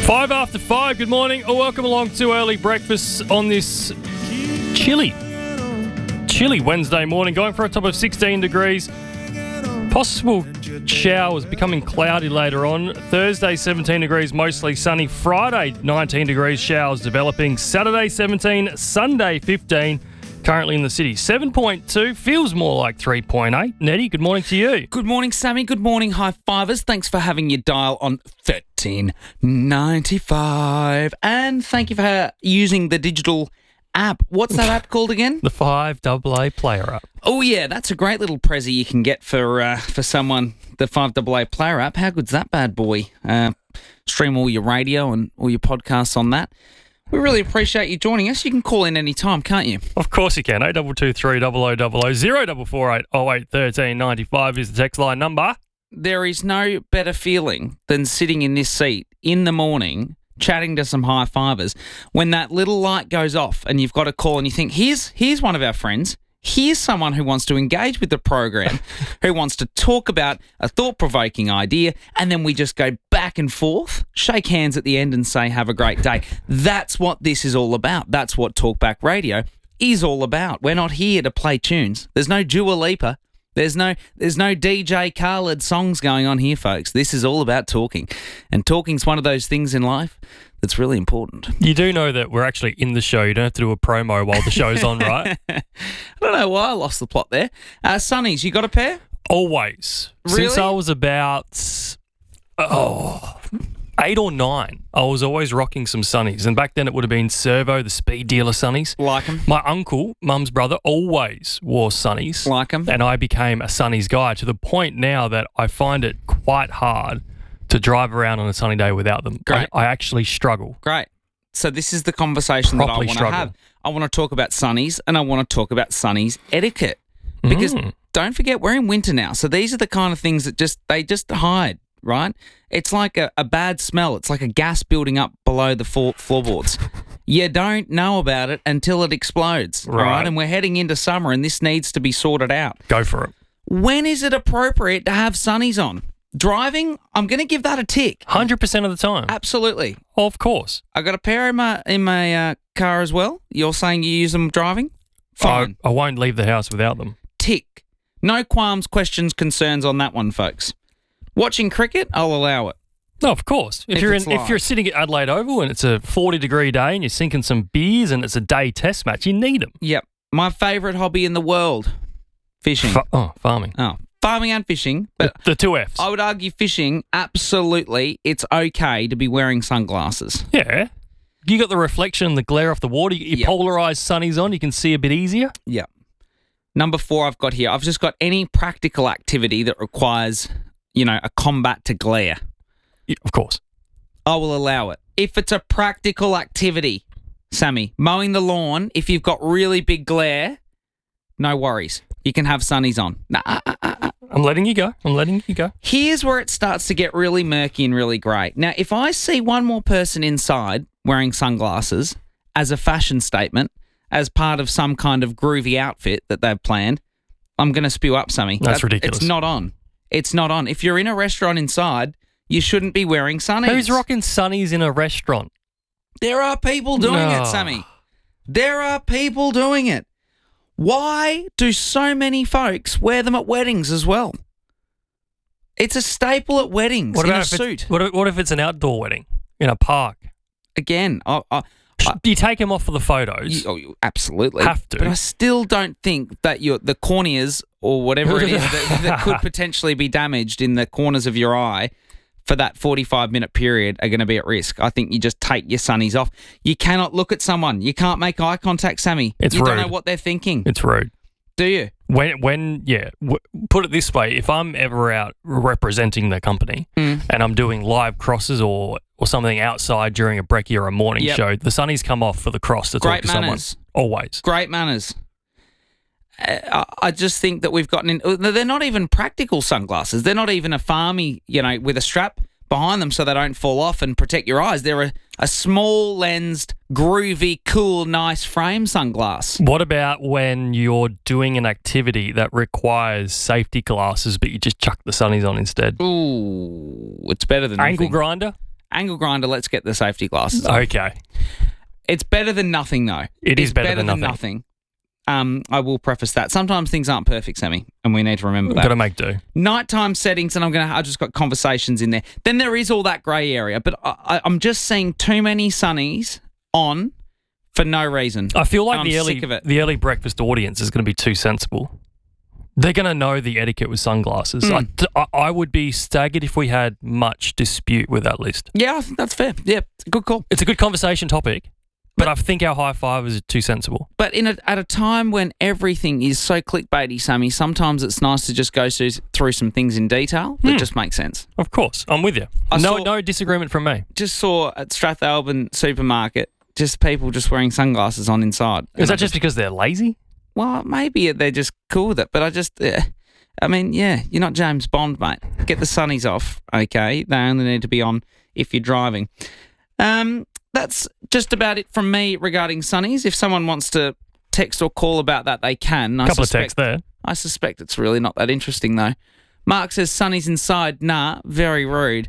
5 after 5, good morning. Welcome along to Early Breakfast on this chilly Wednesday morning, going for a top of 16 degrees. Possible showers becoming cloudy later on. Thursday, 17 degrees, mostly sunny. Friday, 19 degrees, showers developing. Saturday, 17. Sunday, 15. Currently in the city, 7.2. Feels more like 3.8. Nettie, good morning to you. Good morning, Sammy. Good morning, high fivers. Thanks for having your dial on 1395. And thank you for using the digital app. What's that app called again? The 5AA Player app. Oh, yeah, that's a great little present you can get for someone, the 5AA Player app. How good's that bad boy? Stream all your radio and all your podcasts on that. We really appreciate you joining us. You can call in any time, can't you? Of course you can. 8223 0000 0448 08 13 95 is the text line number. There is no better feeling than sitting in this seat in the morning chatting to some high fivers when that little light goes off and you've got a call and you think, here's one of our friends. Here's someone who wants to engage with the program, who wants to talk about a thought-provoking idea, and then we just go back and forth, shake hands at the end and say, have a great day. That's what this is all about. That's what Talkback Radio is all about. We're not here to play tunes. There's no Dua Lipa. There's no DJ Khaled songs going on here, folks. This is all about talking. And talking's one of those things in life that's really important. You do know that we're actually in the show. You don't have to do a promo while the show's on, right? I don't know why I lost the plot there. Sunnies, you got a pair? Always. Really? Since I was about 8 or 9, I was always rocking some Sunnies. And back then it would have been Servo, the speed dealer Sunnies. Like them. My uncle, mum's brother, always wore Sunnies. Like them. And I became a Sunnies guy to the point now that I find it quite hard to drive around on a sunny day without them. Great. I actually struggle. Great. So this is the conversation that I want to have. I want to talk about Sunnies and I want to talk about Sunnies etiquette. Because don't forget, we're in winter now. So these are the kind of things that they just hide, right? It's like a bad smell. It's like a gas building up below the floorboards. You don't know about it until it explodes, right? And we're heading into summer and this needs to be sorted out. Go for it. When is it appropriate to have Sunnies on? Driving, I'm going to give that a tick. 100% of the time. Absolutely. Of course. I got a pair in my car as well. You're saying you use them driving? Fine. I won't leave the house without them. Tick. No qualms, questions, concerns on that one, folks. Watching cricket, I'll allow it. No, of course. If you're sitting at Adelaide Oval and it's a 40-degree day and you're sinking some beers and it's a day test match, you need them. Yep. My favourite hobby in the world, fishing. Farming. Oh, farming and fishing. But the two Fs. I would argue fishing, absolutely, it's okay to be wearing sunglasses. Yeah. You got the reflection, the glare off the water. You get your polarised sunnies on. You can see a bit easier. Yeah. Number 4 I've got here. I've just got any practical activity that requires, a combat to glare. Yeah, of course. I will allow it. If it's a practical activity, Sammy, mowing the lawn, if you've got really big glare, no worries. You can have sunnies on. I'm letting you go. Here's where it starts to get really murky and really grey. Now, if I see one more person inside wearing sunglasses as a fashion statement, as part of some kind of groovy outfit that they've planned, I'm going to spew up, Sammy. That's ridiculous. It's not on. It's not on. If you're in a restaurant inside, you shouldn't be wearing sunnies. Who's rocking sunnies in a restaurant? There are people doing it, Sammy. There are people doing it. Why do so many folks wear them at weddings as well? It's a staple at weddings in a suit. What if it's an outdoor wedding in a park? Again, do you take them off for the photos? You absolutely. Have to. But I still don't think that the corneas or whatever it is that could potentially be damaged in the corners of your eye for that 45-minute period are going to be at risk. I think you just take your sunnies off. You cannot look at someone. You can't make eye contact, Sammy. It's rude. You don't know rude. what they're thinking. It's rude. Do you? Put it this way. If I'm ever out representing the company and I'm doing live crosses or something outside during a brekkie or a morning show, the sunnies come off for the cross to talk to someone. Always. Great manners. I just think that we've gotten in. They're not even practical sunglasses. They're not even a farmy, with a strap behind them so they don't fall off and protect your eyes. They're a small lensed, groovy, cool, nice frame sunglass. What about when you're doing an activity that requires safety glasses but you just chuck the sunnies on instead? Ooh, it's better than Ankle nothing. grinder? Angle grinder, let's get the safety glasses. Okay. It's better than nothing, though. It is It's better than nothing. I will preface that. Sometimes things aren't perfect, Sammy, and we need to remember that. Got to make do. Nighttime settings, and I've just got conversations in there. Then there is all that grey area, but I'm just seeing too many sunnies on for no reason. I feel like I'm sick of it. the early breakfast audience is going to be too sensible. They're going to know the etiquette with sunglasses. I would be staggered if we had much dispute with that list. Yeah, I think that's fair. Yeah, good call. It's a good conversation topic, but I think our high fivers are too sensible. But at a time when everything is so clickbaity, Sammy, sometimes it's nice to just go through some things in detail that just make sense. Of course, I'm with you. No disagreement from me. Just saw at Strathalbyn supermarket, just people just wearing sunglasses on inside. Is that just because they're lazy? Well, maybe they're just cool with it, but you're not James Bond, mate. Get the sunnies off, okay? They only need to be on if you're driving. That's just about it from me regarding sunnies. If someone wants to text or call about that, they can. A couple of texts there. I suspect it's really not that interesting, though. Mark says, sunnies inside. Nah, very rude.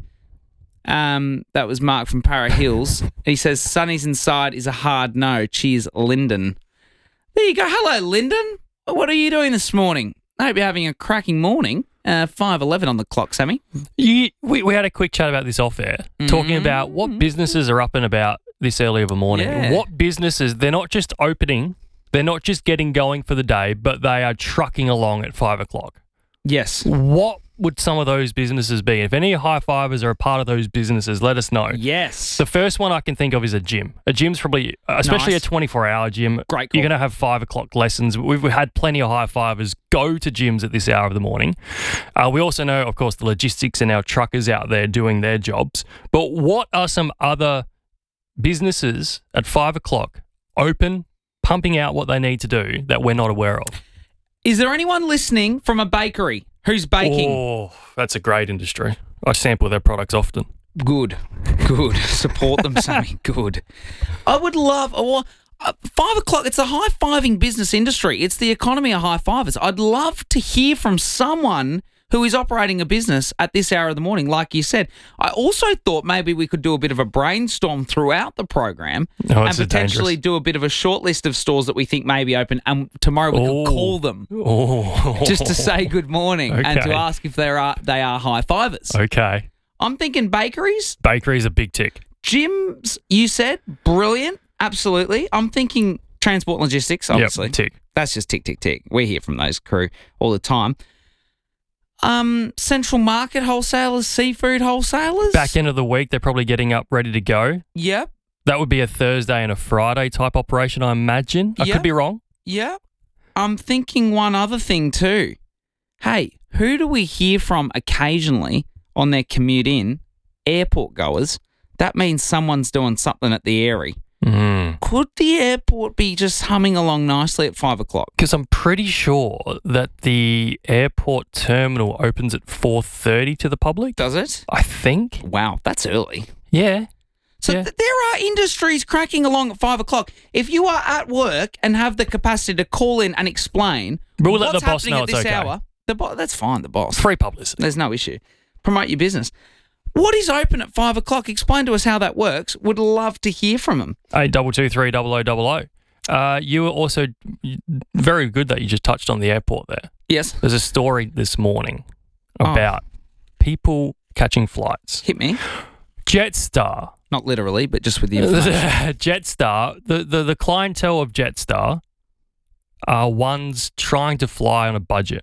That was Mark from Para Hills. He says, sunnies inside is a hard no. Cheers, Lyndon. There you go. Hello, Lyndon. What are you doing this morning? I hope you're having a cracking morning. 5:11 on the clock, Sammy. We had a quick chat about this off air, talking about what businesses are up and about this early of a morning. Yeah. What businesses, they're not just opening, they're not just getting going for the day, but they are trucking along at 5 o'clock. Yes. What would some of those businesses be? If any high fivers are a part of those businesses, let us know. Yes. The first one I can think of is a gym. A gym's probably, especially Nice. a 24-hour gym. Great call. You're going to have 5 o'clock lessons. We've had plenty of high fivers go to gyms at this hour of the morning. We also know, of course, the logistics and our truckers out there doing their jobs. But what are some other businesses at 5 o'clock open, pumping out what they need to do that we're not aware of? Is there anyone listening from a bakery who's baking? Oh, that's a great industry. I sample their products often. Good. Support them, Sammy. Good. I would love 5 o'clock. It's a high-fiving business industry. It's the economy of high-fivers. I'd love to hear from someone who is operating a business at this hour of the morning, like you said. I also thought maybe we could do a bit of a brainstorm throughout the program and potentially do a bit of a short list of stores that we think may be open, and tomorrow we could call them just to say good morning and to ask if they are high-fivers. Okay. I'm thinking bakeries. Bakery's a big tick. Gyms, you said, brilliant, absolutely. I'm thinking transport and logistics, obviously. Yep, tick. That's just tick, tick, tick. We hear from those crew all the time. Central market wholesalers, seafood wholesalers. Back end of the week, they're probably getting up ready to go. Yep. That would be a Thursday and a Friday type operation, I imagine. I Yep. could be wrong. Yep. I'm thinking one other thing too. Hey, who do we hear from occasionally on their commute in? Airport goers. That means someone's doing something at the Airy. Could the airport be just humming along nicely at 5 o'clock? Because I'm pretty sure that the airport terminal opens at 4:30 to the public. Does it? I think. Wow, that's early. Yeah. So Yeah. there are industries cracking along at 5 o'clock. If you are at work and have the capacity to call in and explain We'll let what's the boss happening know at it's this okay. hour, that's fine, the boss. Free publicity. There's no issue. Promote your business. What is open at 5 o'clock? Explain to us how that works. Would love to hear from them. 8223 0000. You were also very good that you just touched on the airport there. Yes. There's a story this morning about people catching flights. Hit me. Jetstar. Not literally, but just with the information. Jetstar, the clientele of Jetstar are ones trying to fly on a budget.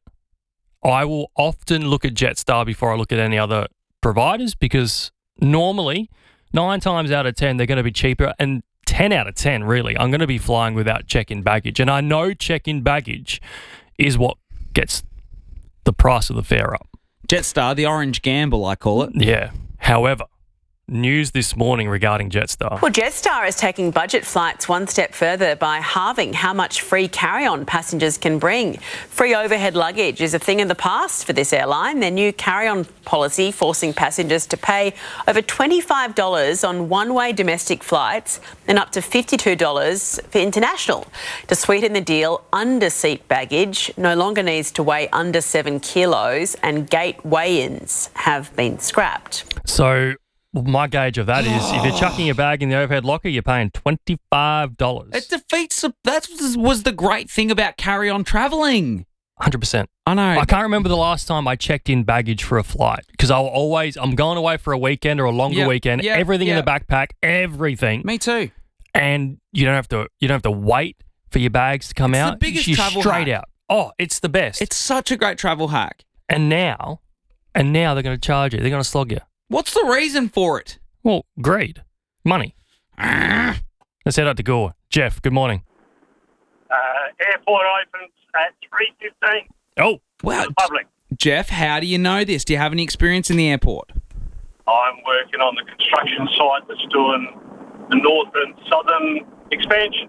I will often look at Jetstar before I look at any other providers because normally 9 times out of 10 they're going to be cheaper, and 10 out of 10 really I'm going to be flying without check-in baggage, and I know check-in baggage is what gets the price of the fare up. Jetstar, the orange gamble, I call it. Yeah. However, news this morning regarding Jetstar. Well, Jetstar is taking budget flights one step further by halving how much free carry-on passengers can bring. Free overhead luggage is a thing of the past for this airline. Their new carry-on policy forcing passengers to pay over $25 on one-way domestic flights and up to $52 for international. To sweeten the deal, under-seat baggage no longer needs to weigh under 7 kilos, and gate weigh-ins have been scrapped. So Well, my gauge of that is if you're chucking your bag in the overhead locker, you're paying $25. It defeats that was the great thing about carry-on travelling. 100%. I know. I can't remember the last time I checked in baggage for a flight because I'm going away for a weekend or a longer weekend. Everything in the backpack, everything. Me too. And you don't have to wait for your bags to come out. It's the biggest You're travel straight hack. out. Oh, it's the best. It's such a great travel hack. And now they're going to charge you. They're going to slog you. What's the reason for it? Well, greed, money. Let's head out to Gore. Jeff, good morning. Airport opens at 3:15. Oh, Wow. Public. Jeff, how do you know this? Do you have any experience in the airport? I'm working on the construction site that's doing the north and southern expansion.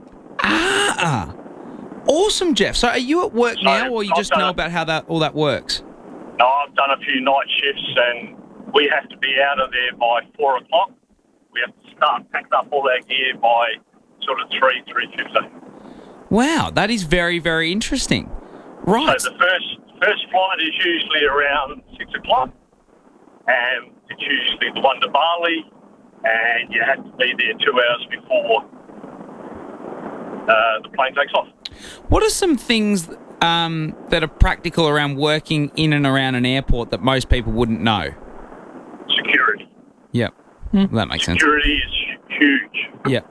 Awesome, Jeff. So are you at work So, now, or you I've just done know it. about all that works? Now, I've done a few night shifts and we have to be out of there by 4 o'clock. We have to start packing up all our gear by sort of 3:15. Wow, that is very, very interesting. Right. So the first flight is usually around 6 o'clock, and it's usually the one to Bali, and you have to be there 2 hours before the plane takes off. What are some things that are practical around working in and around an airport that most people wouldn't know? Security. Yep. That makes sense. Security is huge. Yep.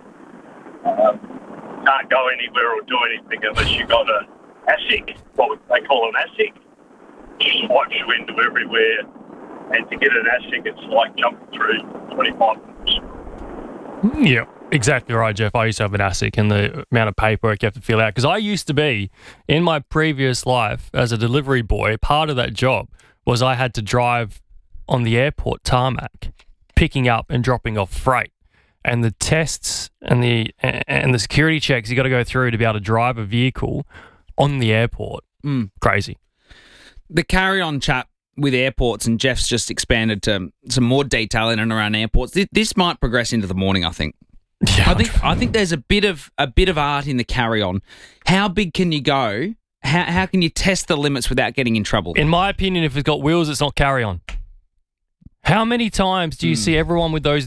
Can't go anywhere or do anything unless you got a ASIC, what they call an ASIC. Just swipes you into everywhere, and to get an ASIC, it's like jumping through 25 hoops. yeah, exactly right, Jeff. I used to have an ASIC and the amount of paperwork you have to fill out. Because I used to be, in my previous life as a delivery boy, part of that job was I had to drive on the airport tarmac, picking up and dropping off freight. And the tests and the security checks you got to go through to be able to drive a vehicle on the airport. Crazy. The carry-on chat with airports, and Jeff's just expanded to some more detail in and around airports. This might progress into the morning, I think. Yeah, I think there's a bit of art in the carry-on. How big can you go? How can you test the limits without getting in trouble? in my opinion, if it's got wheels, it's not carry-on. How many times do you see everyone with those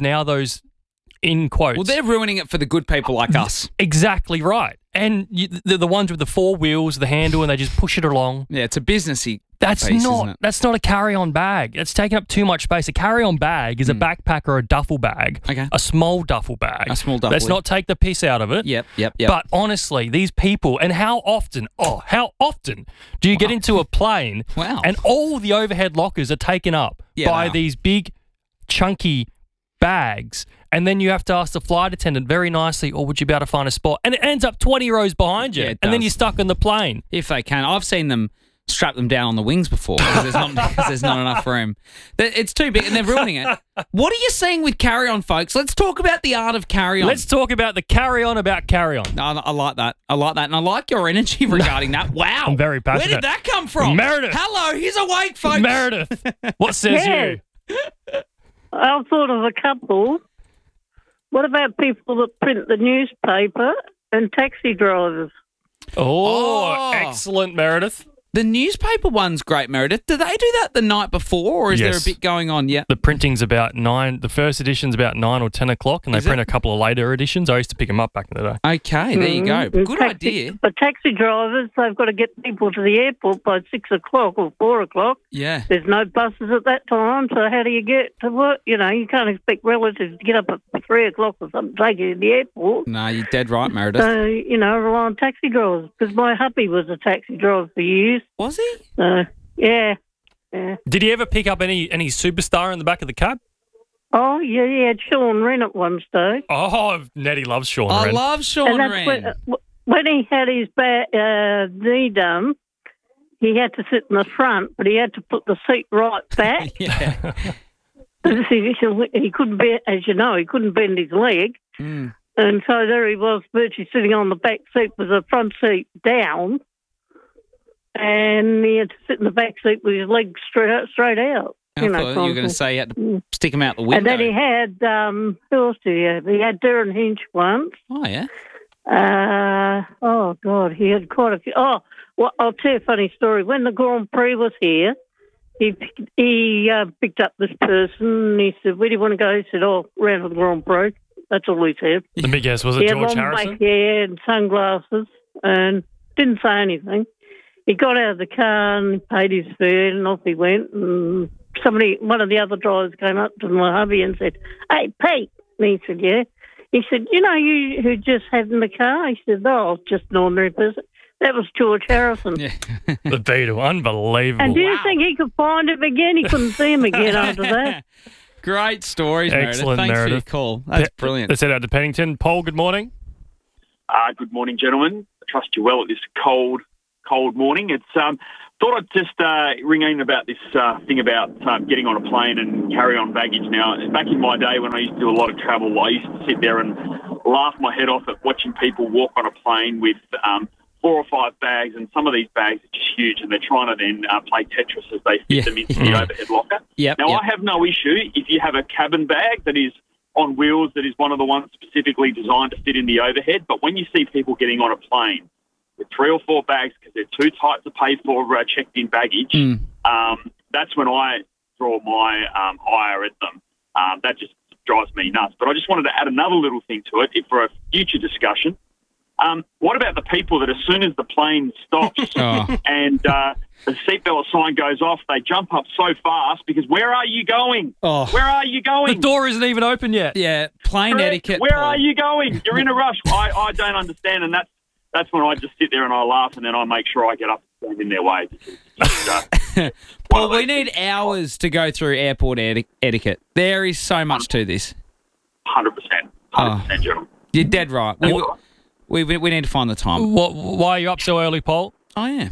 in quotes? Well, they're ruining it for the good people like us. Exactly right. And the ones with the four wheels, the handle, and they just push it along. Yeah, it's a businessy That's piece, isn't it? not a carry-on bag. It's taking up too much space. A carry-on bag is a backpack or a duffel bag. Okay. A small duffel bag. A small duffel. Let's not take the piss out of it. Yep. But honestly, these people, and how often do you get into a plane Wow. and all the overhead lockers are taken up by they are. these big, chunky bags, and then you have to ask the flight attendant very nicely, or would you be able to find a spot? And it ends up 20 rows behind you, Yeah, it and then does. you're stuck on the plane. If they can. I've seen them strap them down on the wings before because there's not enough room. It's too big and they're ruining it. What are you saying with carry-on, folks? Let's talk about the art of carry-on. Let's talk about the carry-on about carry-on. I like that. And I like your energy regarding that. Wow. I'm very passionate. Where did that come from? Meredith. Hello, he's awake, folks. Meredith, what says Yes. you? I've thought of a couple. What about people that print the newspaper and taxi drivers? Oh, excellent, Meredith. The newspaper one's great, Meredith. Do they do that the night before, or is there a Yes. bit going on? Yeah. The printing's about 9. The first edition's about 9 or 10 o'clock, and they Is print it? a couple of later editions. I used to pick them up back in the day. Okay, there you go. And Good taxi- idea. For taxi drivers, they've got to get people to the airport by 6 o'clock or 4 o'clock. Yeah. There's no buses at that time, so how do you get to work? You know, you can't expect relatives to get up at 3 o'clock or something, take you to the airport. No, you're dead right, Meredith. So, you know, rely on taxi drivers, because my hubby was a taxi driver for years. Was he? So, yeah. Did he ever pick up any superstar in the back of the cab? Oh, yeah, he had Sean Wren at one stage. Oh, Nettie loves Sean I Wren. love Sean And Wren. that's when he had his knee done, he had to sit in the front, but he had to put the seat right back. Yeah. He couldn't bend, as you know, he couldn't bend his leg. Mm. And so there he was, virtually sitting on the back seat with the front seat down. And he had to sit in the back seat with his legs straight out. I thought you were going to say you had to stick him out the window. And then he had, who else did he have? He had Darren Hinch once. Oh, yeah. Oh, God, he had quite a few. Oh, well, I'll tell you a funny story. When the Grand Prix was here, he picked up this person and he said, "Where do you want to go?" He said, "Oh, round to the Grand Prix." That's all he said. The big guess, was it He had George long Harrison? black hair and sunglasses and didn't say anything. He got out of the car and he paid his fare and off he went. And one of the other drivers came up to my hubby and said, "Hey, Pete." And he said, "Yeah." He said, "You know you who just had in the car?" He said, "Oh, just an ordinary person." That was George Harrison. Yeah. The Beatle, unbelievable. And do you think he could find him again? He couldn't see him again after that. Great stories, Excellent, Meredith. Thanks for your Meredith. call. That's brilliant. Let's head out to Pennington. Paul, good morning. Good morning, gentlemen. I trust you well at this cold morning. It's thought I'd just ring in about this thing about getting on a plane and carry-on baggage. Now, back in my day when I used to do a lot of travel, I used to sit there and laugh my head off at watching people walk on a plane with 4 or 5 bags, and some of these bags are just huge, and they're trying to then play Tetris as they fit them into the overhead locker. I have no issue if you have a cabin bag that is on wheels, that is one of the ones specifically designed to fit in the overhead. But when you see people getting on a plane with 3 or 4 bags because they're too tight to pay for checked-in baggage, that's when I draw my ire at them. That just drives me nuts. But I just wanted to add another little thing to it for a future discussion. What about the people that as soon as the plane stops and the seatbelt sign goes off, they jump up so fast because where are you going? Where are you going? The door isn't even open yet. Yeah, plane etiquette. Where Paul. are you going? You're in a rush. I don't understand, and that's when I just sit there and I laugh, and then I make sure I get up and stand in their way. Paul, we need hours to go through airport etiquette. There is so much to this. 100%, gentlemen. You're dead right. We need to find the time. Why are you up so early, Paul? Oh, yeah.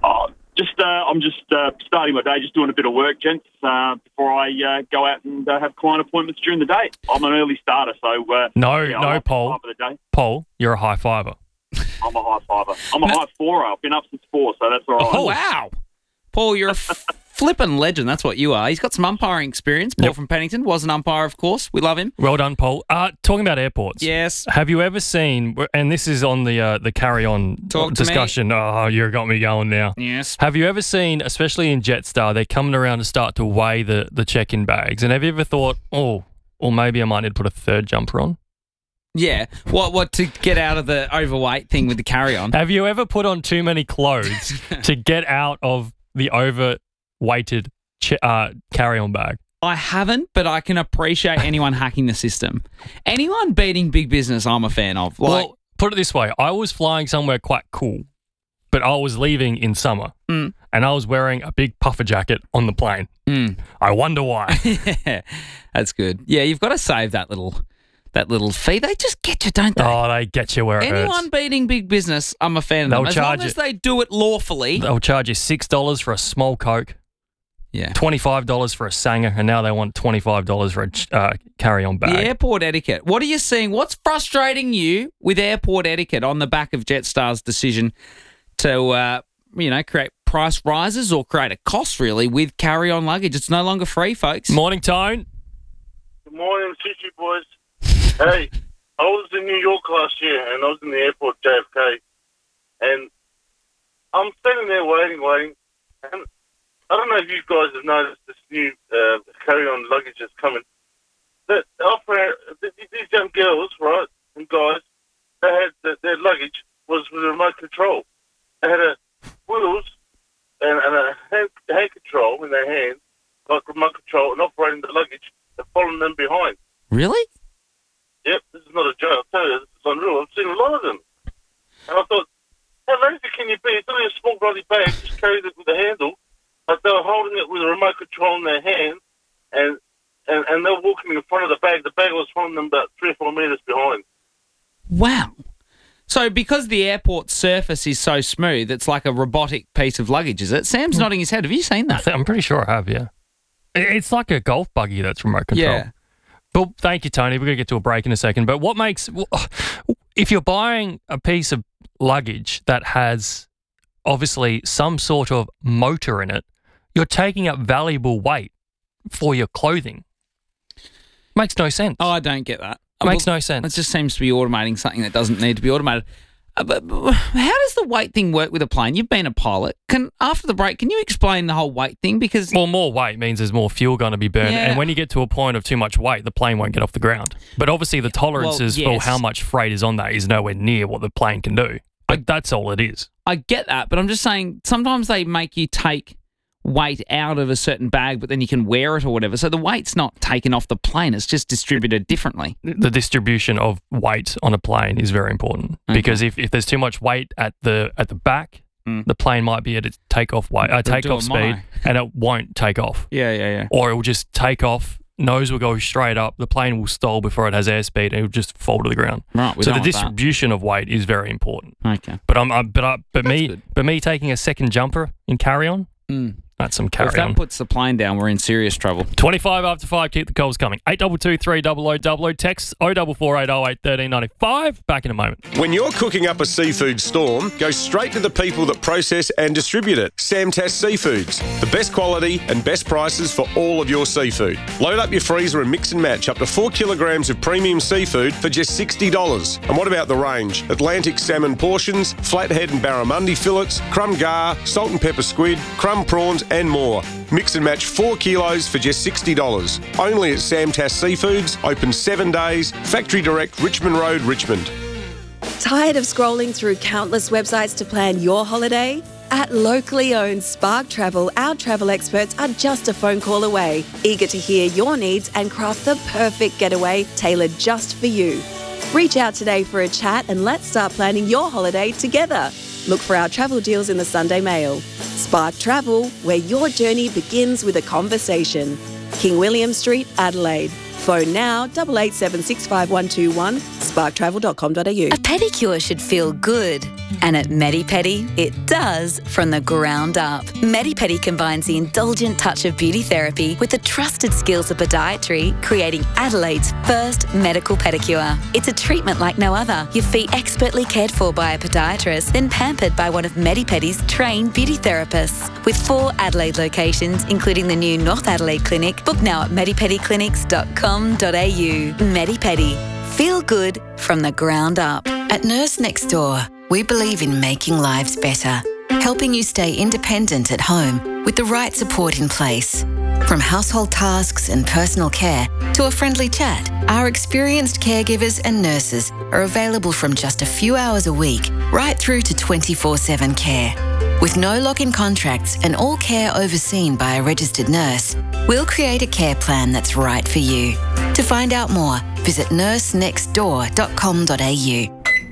I'm just starting my day, just doing a bit of work, gents, before I go out and have client appointments during the day. I'm an early starter, so... No, Paul. Five of the day. Paul, you're a high fiver. I'm a high fiver. I'm a high four. I've been up since 4, so that's all right. Oh, wow. Paul, you're a flippin' legend. That's what you are. He's got some umpiring experience. Paul from Pennington was an umpire, of course. We love him. Well done, Paul. Talking about airports. Yes. Have you ever seen, and this is on the carry-on discussion. Oh, you got me going now. Yes. Have you ever seen, especially in Jetstar, they're coming around to start to weigh the check-in bags, and have you ever thought, or maybe I might need to put a third jumper on? Yeah. What to get out of the overweight thing with the carry-on? Have you ever put on too many clothes to get out of the overweighted carry-on bag? I haven't, but I can appreciate anyone hacking the system. Anyone beating big business, I'm a fan of. Well, put it this way. I was flying somewhere quite cool, but I was leaving in summer, and I was wearing a big puffer jacket on the plane. I wonder why. That's good. Yeah, you've got to save that little fee. They just get you, don't they? Oh, they get you where it hurts. Anyone beating big business, I'm a fan of them. As long as they do it lawfully. They'll charge you $6 for a small Coke. Yeah. $25 for a Sanger, and now they want $25 for a carry-on bag. The airport etiquette. What are you seeing? What's frustrating you with airport etiquette on the back of Jetstar's decision to, create price rises or create a cost, really, with carry-on luggage? It's no longer free, folks. Morning, Tone. Good morning, Sissy boys. Hey, I was in New York last year, and I was in the airport, JFK, and I'm standing there waiting, and I don't know if you guys have noticed this new carry-on luggage that's coming. These young girls, right, and guys, they had their luggage was with a remote control. They had a wheels and a hand control in their hand, like remote control, and operating the luggage and following them behind. Really? Yep, this is not a joke. I'll tell you, this is unreal. I've seen a lot of them. And I thought, how lazy can you be? It's only a small bloody bag, just carried it with a handle. But they were holding it with a remote control in their hand, and they were walking in front of the bag. The bag was following them about 3 or 4 metres behind. Wow. So because the airport surface is so smooth, it's like a robotic piece of luggage, is it? Sam's nodding his head. Have you seen that? I'm pretty sure I have, yeah. It's like a golf buggy that's remote control. Yeah. But thank you, Tony. We're going to get to a break in a second. But if you're buying a piece of luggage that has obviously some sort of motor in it, you're taking up valuable weight for your clothing. Makes no sense. Oh, I don't get that. Makes no sense. It just seems to be automating something that doesn't need to be automated. But how does the weight thing work with a plane? You've been a pilot. After the break, can you explain the whole weight thing? Because Well, more weight means there's more fuel going to be burned. Yeah. And when you get to a point of too much weight, the plane won't get off the ground. But obviously the tolerances Well, for yes. how much freight is on that is nowhere near what the plane can do. But that's all it is. I get that, but I'm just saying sometimes they make you take weight out of a certain bag, but then you can wear it or whatever. So the weight's not taken off the plane; it's just distributed differently. The distribution of weight on a plane is very important because if there's too much weight at the back, the plane might be at its takeoff speed, and it won't take off. Yeah. Or it will just take off. Nose will go straight up. The plane will stall before it has airspeed, and it will just fall to the ground. Right. So the distribution of weight is very important. Okay. But good. me taking a second jumper in carry-on, that's some If carry-on. that puts the plane down, we're in serious trouble. 25 after 5, keep the calls coming. 822 300 text 0448 08 1395. Back in a moment. When you're cooking up a seafood storm, go straight to the people that process and distribute it. Samtas Seafoods. The best quality and best prices for all of your seafood. Load up your freezer and mix and match up to 4 kilograms of premium seafood for just $60. And what about the range? Atlantic salmon portions, flathead and barramundi fillets, crumb gar, salt and pepper squid, crumb prawns and more. Mix and match 4 kilos for just $60. Only at Samtas Seafoods, open 7 days, Factory Direct, Richmond Road, Richmond. Tired of scrolling through countless websites to plan your holiday? At locally owned Spark Travel, our travel experts are just a phone call away, eager to hear your needs and craft the perfect getaway tailored just for you. Reach out today for a chat and let's start planning your holiday together. Look for our travel deals in the Sunday Mail. Spark Travel, where your journey begins with a conversation. King William Street, Adelaide. Phone now 88765121, sparktravel.com.au. A pedicure should feel good. And at Medi-Pedi, it does from the ground up. Medi-Pedi combines the indulgent touch of beauty therapy with the trusted skills of podiatry, creating Adelaide's first medical pedicure. It's a treatment like no other. Your feet expertly cared for by a podiatrist, then pampered by one of Medi-Pedi's trained beauty therapists. With 4 Adelaide locations, including the new North Adelaide Clinic, book now at medipediclinics.com.au. Medi-Pedi. Feel good from the ground up. At Nurse Next Door, we believe in making lives better, helping you stay independent at home with the right support in place. From household tasks and personal care to a friendly chat, our experienced caregivers and nurses are available from just a few hours a week right through to 24/7 care. With no lock-in contracts and all care overseen by a registered nurse, we'll create a care plan that's right for you. To find out more, visit nursenextdoor.com.au.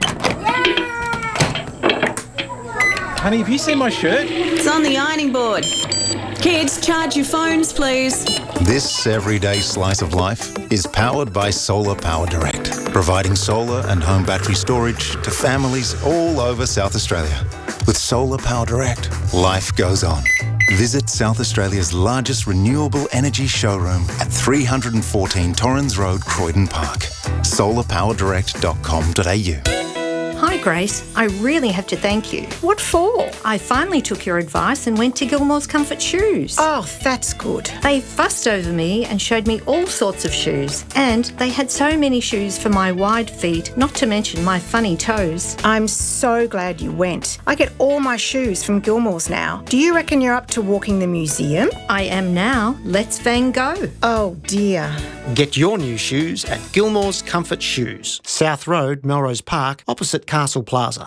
Honey, have you seen my shirt? It's on the ironing board. Kids, charge your phones, please. This everyday slice of life is powered by Solar Power Direct, providing solar and home battery storage to families all over South Australia. With Solar Power Direct, life goes on. Visit South Australia's largest renewable energy showroom at 314 Torrens Road, Croydon Park. solarpowerdirect.com.au. Hi Grace, I really have to thank you. What for? I finally took your advice and went to Gilmore's Comfort Shoes. Oh, that's good. They fussed over me and showed me all sorts of shoes. And they had so many shoes for my wide feet, not to mention my funny toes. I'm so glad you went. I get all my shoes from Gilmore's now. Do you reckon you're up to walking the museum? I am now. Let's Van Gogh. Oh dear. Get your new shoes at Gilmore's Comfort Shoes, South Road, Melrose Park, opposite Castle Plaza.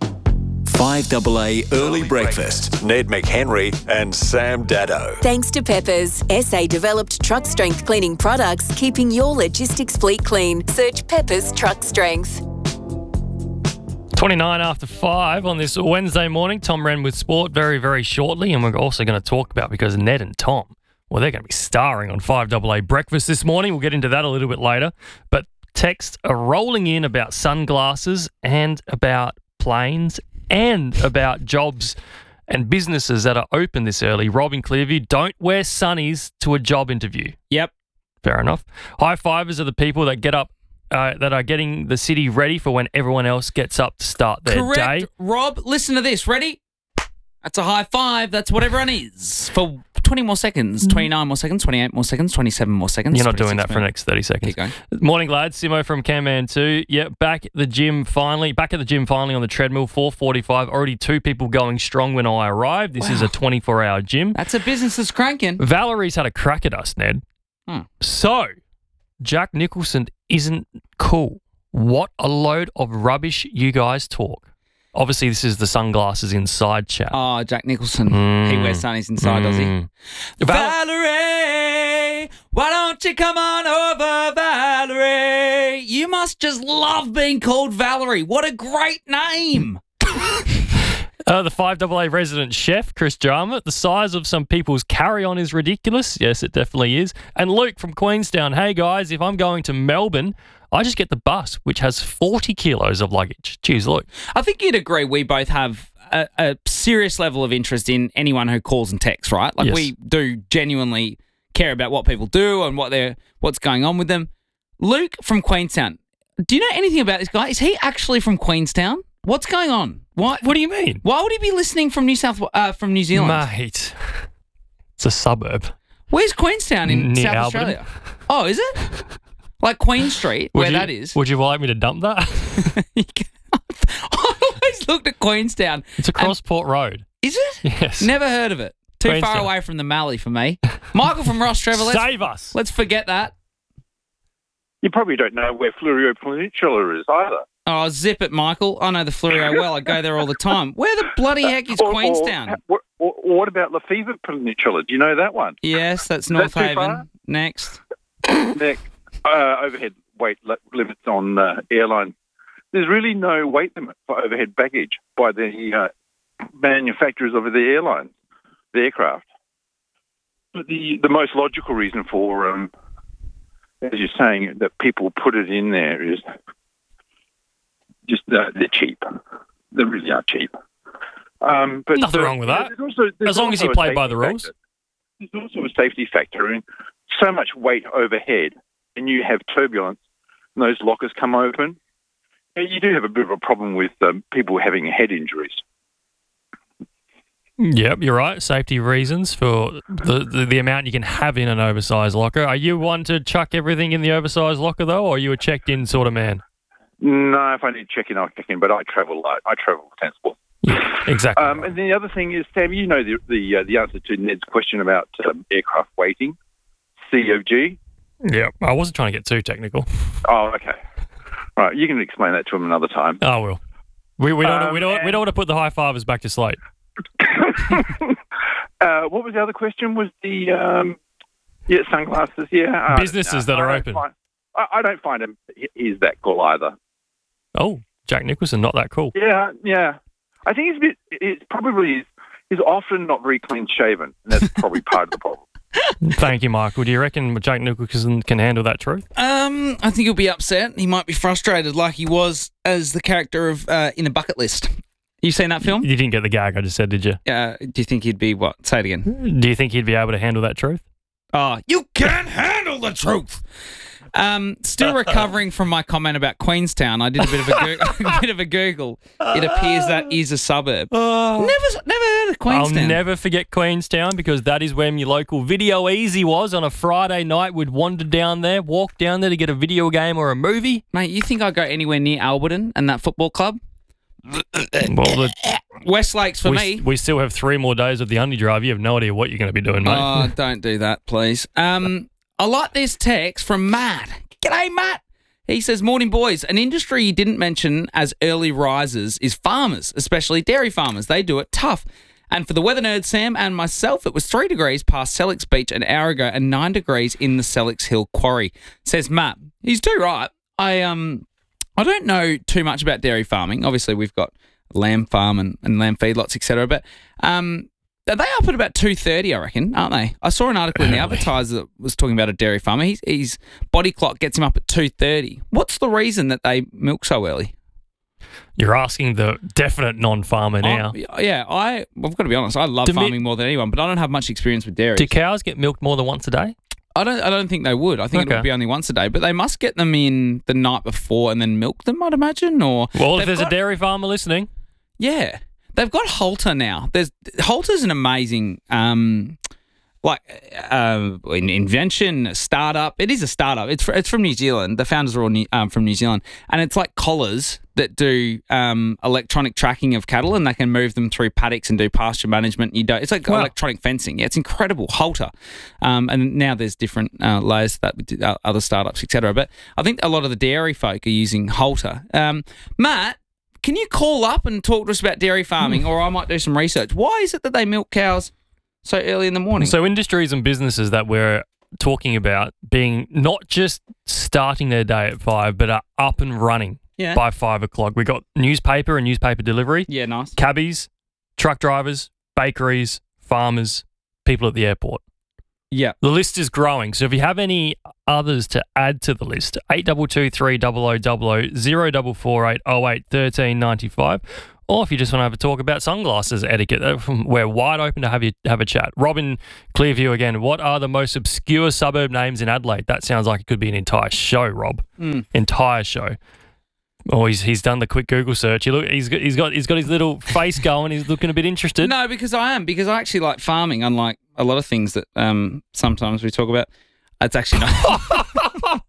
5AA Early Breakfast. Ned McHenry and Sam Daddo. Thanks to Peppers, SA-developed truck strength cleaning products, keeping your logistics fleet clean. Search Peppers Truck Strength. 29 after 5 on this Wednesday morning. Tom Wren with sport very, very shortly. And we're also going to talk about, because Ned and Tom, well, they're going to be starring on 5AA Breakfast this morning. We'll get into that a little bit later. But texts are rolling in about sunglasses and about planes and about jobs and businesses that are open this early. Rob in Clearview, don't wear sunnies to a job interview. Yep. Fair enough. High fivers are the people that get up, that are getting the city ready for when everyone else gets up to start their Correct. day. Rob, listen to this. Ready? That's a high five. That's what everyone is for 20 more seconds, 29 more seconds, 28 more seconds, 27 more seconds. You're not doing that for the next 30 seconds. Keep going. Morning, lads. Simo from Camman 2. Yeah, back at the gym finally on the treadmill, 4:45. Already 2 people going strong when I arrived. This is a 24-hour gym. That's a business that's cranking. Valerie's had a crack at us, Ned. So, Jack Nicholson isn't cool. What a load of rubbish you guys talk. Obviously, this is the sunglasses inside chat. Oh, Jack Nicholson. He wears sunnies inside, does he? Valerie, why don't you come on over, Valerie? You must just love being called Valerie. What a great name. The 5AA resident chef, Chris Jarmuth. The size of some people's carry-on is ridiculous. Yes, it definitely is. And Luke from Queenstown. Hey, guys, if I'm going to Melbourne, I just get the bus, which has 40 kilos of luggage. Cheers, Luke. I think you'd agree we both have a serious level of interest in anyone who calls and texts, right? Like, Yes. we do genuinely care about what people do and what's going on with them. Luke from Queenstown. Do you know anything about this guy? Is he actually from Queenstown? What's going on? What do you mean? Why would he be listening from New Zealand? Mate, it's a suburb. Where's Queenstown in Near South Alberton. Australia? Oh, is it? Like Queen Street, that is. Would you like me to dump that? I always looked at Queenstown. It's across Port Road. Is it? Yes. Never heard of it. Too far Queenstown. away from the Mallee for me. Michael from Ross Trevor, Save us. Let's forget that. You probably don't know where Fleurieu Peninsula is either. Oh, zip it, Michael. I know the Fleurieu well. I go there all the time. Where the bloody heck is Queenstown? Or what about Lefevre Peninsula? Do you know that one? Yes, that's Is that North too Haven. far? Next. Next, overhead weight limits on airlines. There's really no weight limit for overhead baggage by the manufacturers of the airlines, the aircraft. But the most logical reason for, as you're saying, that people put it in there is just they're cheap. They really are cheap. But Nothing wrong with that. There's As long as you also a play by safety the rules. factor. There's also a safety factor in so much weight overhead, and you have turbulence, and those lockers come open. You do have a bit of a problem with people having head injuries. Yep, you're right. Safety reasons for the amount you can have in an oversized locker. Are you one to chuck everything in the oversized locker, though, or are you a checked-in sort of man? No, if I need to check in, I'll check in, but I travel light. I travel transport. Exactly. And the other thing is, Sam, you know the answer to Ned's question about aircraft weighting, COG. Yeah, I wasn't trying to get too technical. Oh, okay. Right, you can explain that to him another time. I will. We don't want to put the high fivers back to slate. What was the other question? Was the sunglasses? Yeah, Businesses that are open. I don't find him. He's that cool either. Oh, Jack Nicholson, not that cool. Yeah. I think he's often not very clean shaven, and that's probably part of the problem. Thank you, Michael. Do you reckon Jack Nicholson can handle that truth? I think he'll be upset. He might be frustrated like he was as the character of in A Bucket List. You seen that film? You didn't get the gag I just said, did you? Do you think he'd be what? Say it again. Do you think he'd be able to handle that truth? Oh, you can't handle the truth. Still recovering from my comment about Queenstown. I did a bit of a Google. It appears that is a suburb. Never heard of Queenstown. I'll never forget Queenstown because that is where my local Video Easy was on a Friday night. We'd wander down there, walk down there to get a video game or a movie. Mate, you think I'd go anywhere near Alberton and that football club? Well, Westlakes for me. We still have 3 more days of the Undy Drive. You have no idea what you're going to be doing, mate. Oh, don't do that, please. I like this text from Matt. G'day, Matt. He says, morning, boys. An industry you didn't mention as early risers is farmers, especially dairy farmers. They do it tough. And for the weather nerd, Sam, and myself, it was 3 degrees past Selix Beach an hour ago and 9 degrees in the Selix Hill Quarry, says Matt. He's too right. I don't know too much about dairy farming. Obviously, we've got lamb farm and lamb feedlots, etc. But are they up at about 2:30, I reckon, aren't they? I saw an article in the Advertiser that was talking about a dairy farmer. His body clock gets him up at 2:30. What's the reason that they milk so early? You're asking the definite non-farmer now. I've got to be honest. I love farming more than anyone, but I don't have much experience with dairy. Do cows get milked more than once a day? I don't think they would. I think it would be only once a day, but they must get them in the night before and then milk them, I'd imagine. Or well, if there's a dairy farmer listening, yeah, they've got Halter now. Halter's an amazing like an invention, a startup. It is a startup. It's from New Zealand. The founders are all from New Zealand, and it's like collars that do electronic tracking of cattle, and they can move them through paddocks and do pasture management. It's like electronic fencing. Yeah, it's incredible. Halter, and now there's different layers to that with other startups, etc. But I think a lot of the dairy folk are using Halter. Matt, can you call up and talk to us about dairy farming, or I might do some research. Why is it that they milk cows so early in the morning? So industries and businesses that we're talking about being not just starting their day at 5, but are up and running by 5 o'clock. We got newspaper and newspaper delivery. Yeah, nice. Cabbies, truck drivers, bakeries, farmers, people at the airport. Yeah. The list is growing. So if you have any others to add to the list, 8223 0000 0448 08 1395. Or if you just want to have a talk about sunglasses etiquette, we're wide open to have a chat. Robin Clearview again. What are the most obscure suburb names in Adelaide? That sounds like it could be an entire show, Rob. Entire show. Oh, he's done the quick Google search. He's got his little face going. He's looking a bit interested. No, because I actually like farming, unlike a lot of things that sometimes we talk about. It's actually not.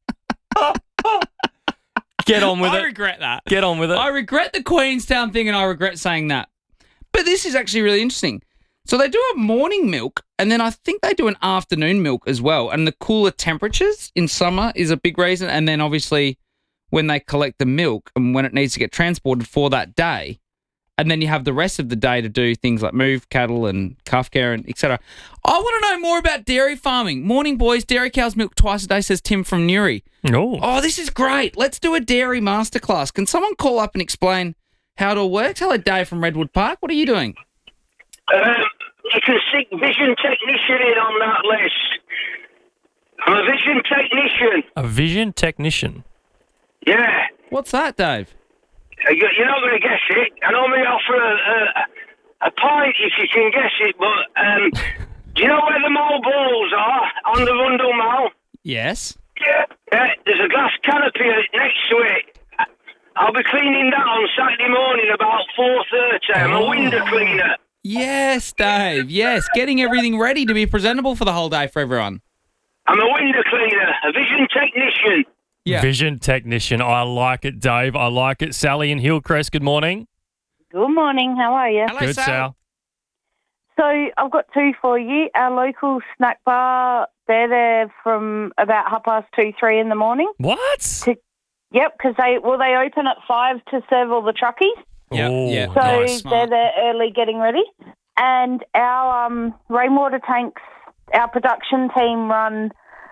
Get on with it. I regret that. Get on with it. I regret the Queenstown thing, and I regret saying that. But this is actually really interesting. So they do a morning milk, and then I think they do an afternoon milk as well. And the cooler temperatures in summer is a big reason. And then obviously when they collect the milk and when it needs to get transported for that day, and then you have the rest of the day to do things like move cattle and calf care and etc. I want to know more about dairy farming. Morning, boys. Dairy cows milk twice a day, says Tim from Newry. Oh, this is great. Let's do a dairy masterclass. Can someone call up and explain how it all works? Hello, Dave from Redwood Park. What are you doing? You can stick vision technician in on that list. I'm a vision technician. A vision technician? Yeah. What's that, Dave? You're not going to guess it. I normally offer a pint if you can guess it, but do you know where the mole balls are on the Rundle Mall? Yes. Yeah, there's a glass canopy next to it. I'll be cleaning that on Saturday morning about 4:30. I'm a window cleaner. Yes, Dave. Yes, getting everything ready to be presentable for the whole day for everyone. I'm a window cleaner, a vision technician. Yeah. Vision technician. I like it, Dave. I like it. Sally in Hillcrest, good morning. Good morning. How are you? Hello, Good, Sal. So I've got two for you. Our local snack bar, they're there from about 2:30, 3 in the morning. What? Yep, because they open at 5 to serve all the truckies. Yeah. So Nice. they're there early getting ready. And our rainwater tanks, our production team run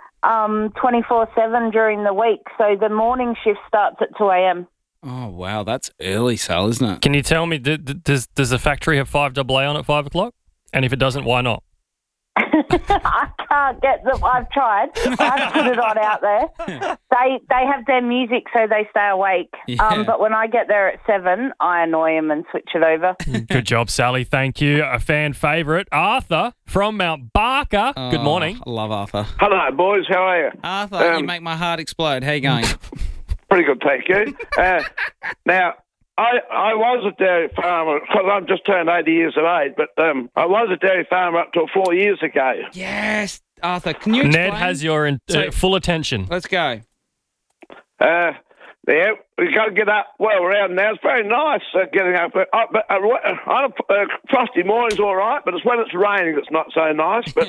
24/7 during the week. So the morning shift starts at 2 a.m. Oh, wow. That's early, Sal, isn't it? Can you tell me, does the factory have 5AA on at 5 o'clock? And if it doesn't, why not? I can't get them. I've tried. I've put it on out there. They have their music so they stay awake. Yeah. But when I get there at 7, I annoy them and switch it over. Good job, Sally. Thank you. A fan favourite, Arthur from Mount Barker. Good morning. I love Arthur. Hello, boys. How are you? Arthur, you make my heart explode. How you going? Pretty good, thank you. Now, I was a dairy farmer, because I've just turned 80 years of age, but I was a dairy farmer up till 4 years ago. Yes, Arthur. Can you explain? Ned has your full attention. Let's go. Yeah, we got to get up well around now. It's very nice getting up. On frosty morning's all right, but it's when it's raining that's not so nice. But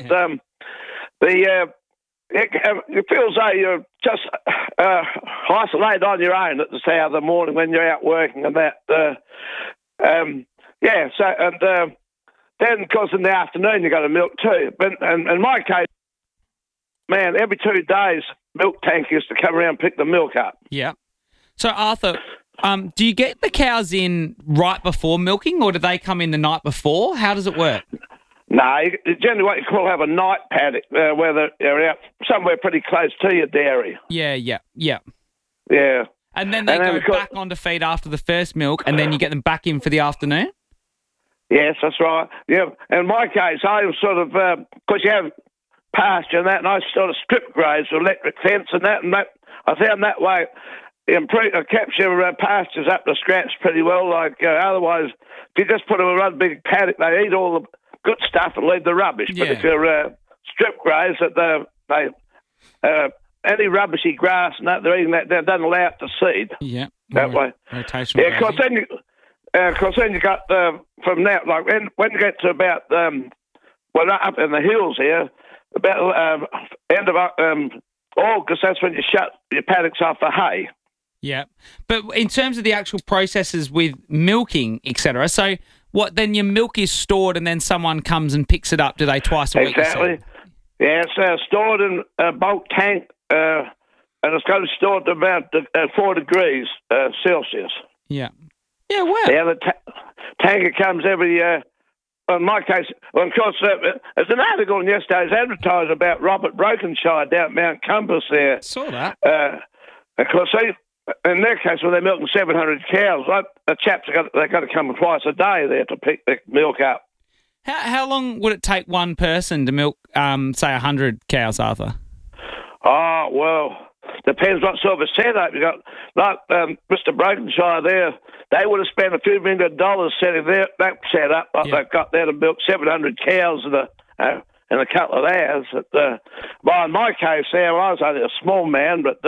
it feels like you're just isolated on your own at the start of the morning when you're out working and that. Then, because in the afternoon you got to milk too. But in my case, man, every 2 days, milk tank used to come around and pick the milk up. Yeah. So, Arthur, do you get the cows in right before milking, or do they come in the night before? How does it work? No, generally what you call have a night paddock where they're out somewhere pretty close to your dairy. Yeah. Yeah. And then they go back onto feed after the first milk, and then you get them back in for the afternoon? Yes, that's right. Yeah. In my case, I was sort of, because you have pasture and that, and I sort of strip graze with electric fence and that I found that way kept your pastures up to scratch pretty well. Like otherwise, if you just put them in a big paddock, they eat all the good stuff and leave the rubbish. But if you're strip graze, any rubbishy grass and that, they're eating that, they don't allow it to seed. Yeah. That way. Rotational. Yeah, because then you got from now, like when you get to about up in the hills here, about end of August, that's when you shut your paddocks off for hay. Yeah, but in terms of the actual processes with milking, etc. So what then? Your milk is stored, and then someone comes and picks it up. Do they twice a week? Exactly. Yeah, it's stored in a bulk tank, and it's going to be stored to about 4 degrees Celsius. Yeah. Yeah, wow. Yeah, the tanker comes every in my case, well, of course, there's an article in yesterday's Advertiser about Robert Brokenshire down at Mount Compass there. Saw that. Of course, in their case, when they're milking 700 cows, the chaps they've got to come twice a day there to pick the milk up. How long would it take one person to milk, say, 100 cows, Arthur? Oh, well, depends what sort of a setup you got. Like Mr. Brokenshire there, they would have spent a few $1 million setting that setup like they've got there to milk 700 cows in a couple of hours. Well, in my case there, I was only a small man, but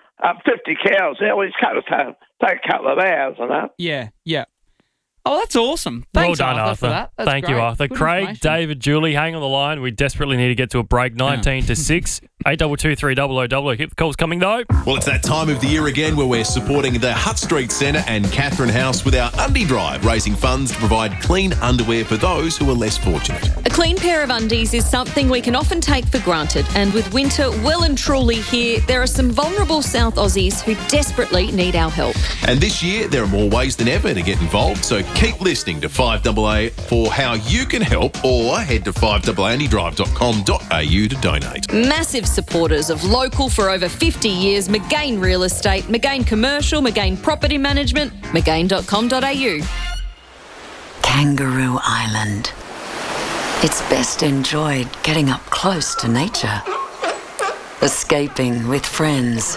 50 cows there, well, it's going to take a couple of hours and that. Yeah, yeah. Oh, that's awesome. Thanks, well done, Arthur, Arthur. for that. That's Thank great. you, Arthur. Good Craig, David, Julie, hang on the line. We desperately need to get to a break. 19 to 6. 822 300. Keep the calls coming, though. Well, it's that time of the year again where we're supporting the Hutt Street Centre and Catherine House with our Undie Drive, raising funds to provide clean underwear for those who are less fortunate. A clean pair of undies is something we can often take for granted, and with winter well and truly here, there are some vulnerable South Aussies who desperately need our help. And this year, there are more ways than ever to get involved, so keep listening to 5AA for how you can help, or head to 5AAAndydrive.com.au to donate. Massive supporters of local for over 50 years, McGain Real Estate, McGain Commercial, McGain Property Management, McGain.com.au. Kangaroo Island. It's best enjoyed getting up close to nature, escaping with friends,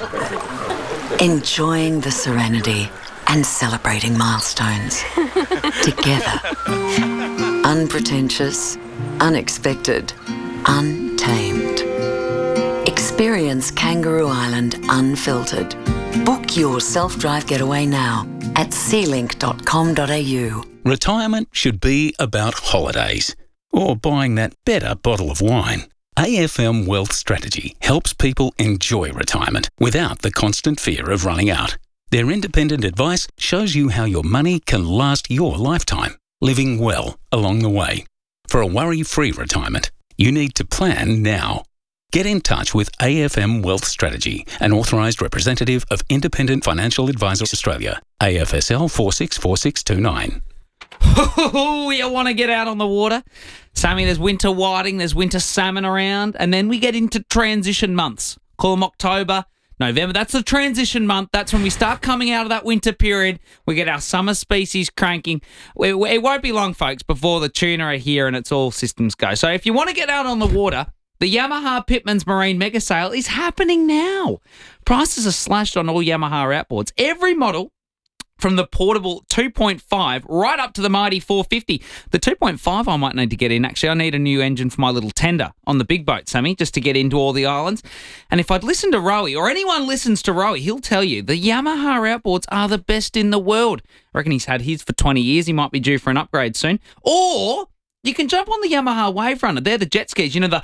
enjoying the serenity and celebrating milestones together. Unpretentious, unexpected, untamed. Experience Kangaroo Island unfiltered. Book your self-drive getaway now at sealink.com.au. Retirement should be about holidays or buying that better bottle of wine. AFM Wealth Strategy helps people enjoy retirement without the constant fear of running out. Their independent advice shows you how your money can last your lifetime, living well along the way. For a worry-free retirement, you need to plan now. Get in touch with AFM Wealth Strategy, an authorised representative of Independent Financial Advisors Australia, AFSL 464629. Oh, you want to get out on the water? Sammy, there's winter whiting, there's winter salmon around, and then we get into transition months. Call them October, November. That's the transition month. That's when we start coming out of that winter period. We get our summer species cranking. It won't be long, folks, before the tuna are here and it's all systems go. So if you want to get out on the water, the Yamaha Pitmans Marine Mega Sale is happening now. Prices are slashed on all Yamaha outboards. Every model, from the portable 2.5 right up to the mighty 450. The 2.5 I might need to get in. Actually, I need a new engine for my little tender on the big boat, Sammy, just to get into all the islands. And if I'd listen to Rowie, or anyone listens to Rowie, he'll tell you the Yamaha outboards are the best in the world. I reckon he's had his for 20 years. He might be due for an upgrade soon. Or you can jump on the Yamaha Wave Runner. They're the jet skis, you know, the...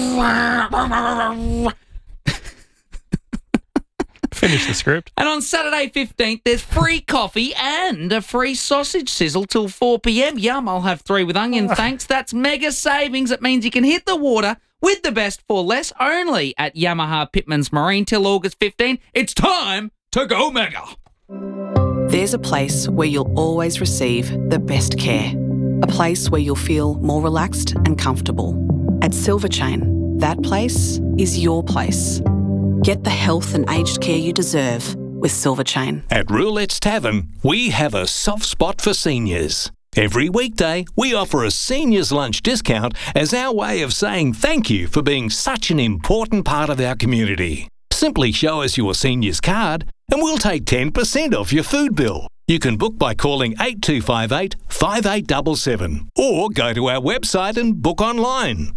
Finish the script. And on Saturday 15th, there's free coffee and a free sausage sizzle till 4 p.m. Yum, I'll have 3 with onion, thanks. That's mega savings. It means you can hit the water with the best for less only at Yamaha Pitmans Marine till August 15. It's time to go mega. There's a place where you'll always receive the best care. A place where you'll feel more relaxed and comfortable. At Silver Chain, that place is your place. Get the health and aged care you deserve with Silver Chain. At Roulette's Tavern, we have a soft spot for seniors. Every weekday, we offer a seniors lunch discount as our way of saying thank you for being such an important part of our community. Simply show us your seniors card and we'll take 10% off your food bill. You can book by calling 8258 5877 or go to our website and book online.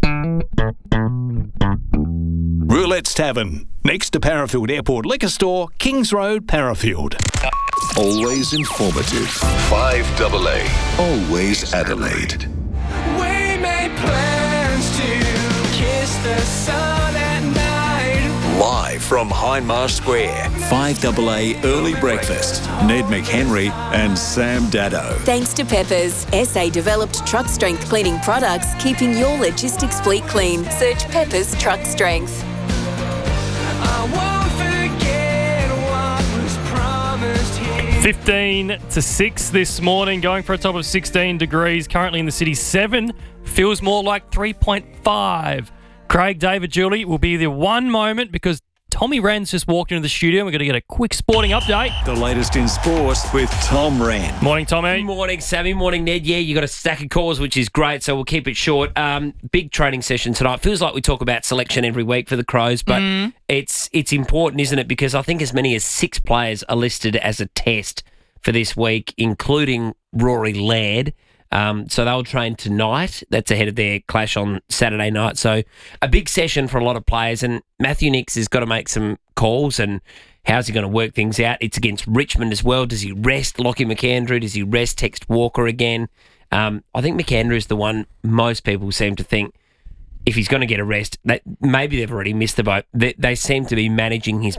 Roulette's Tavern, next to Parafield Airport Liquor Store, Kings Road, Parafield. Always informative. 5AA. Always Adelaide. We made plans to kiss the sun at night. Live from Hindmarsh Square, 5AA Early Breakfast. Ned McHenry and Sam Dado. Thanks to Peppers, SA-developed truck strength cleaning products, keeping your logistics fleet clean. Search Peppers Truck Strength. I won't forget what was promised here. 15 to 6 this morning, going for a top of 16 degrees. Currently in the city, 7. Feels more like 3.5. Craig, David, Julie will be the one moment because Tommy Wren's just walked into the studio and we're going to get a quick sporting update. The latest in sports with Tom Wren. Morning, Tommy. Morning, Sammy. Morning, Ned. Yeah, you got a stack of calls, which is great, so we'll keep it short. Big training session tonight. Feels like we talk about selection every week for the Crows, but it's important, isn't it? Because I think as many as 6 players are listed as a test for this week, including Rory Laird. So they'll train tonight. That's ahead of their clash on Saturday night. So a big session for a lot of players. And Matthew Nicks has got to make some calls. And how's he going to work things out? It's against Richmond as well. Does he rest Lockie McAndrew? Does he rest Text Walker again? I think McAndrew is the one most people seem to think if he's going to get a rest, maybe they've already missed the boat. They seem to be managing his